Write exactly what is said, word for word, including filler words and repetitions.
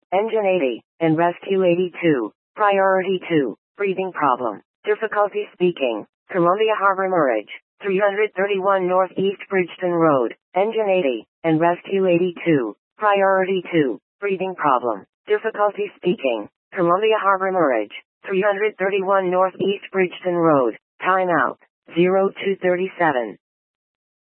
Engine eighty, and Rescue eighty-two. Priority two, breathing problem. Difficulty speaking. Columbia Harbor Mirage. three thirty-one Northeast Bridgeton Road. Engine eighty, and Rescue eighty-two. Priority two, breathing problem. Difficulty speaking. Columbia Harbor Mirage. three thirty-one Northeast Bridgeton Road. Timeout. zero two thirty-seven.